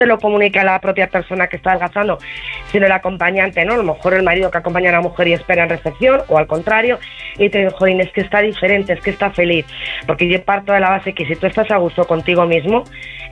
te lo comunica la propia persona que está adelgazando, sino el acompañante, ¿no? A lo mejor el marido que acompaña a la mujer y espera en recepción, o al contrario, y te digo, jolín, es que está diferente, es que está feliz, porque yo parto de la base que si tú estás a gusto contigo mismo,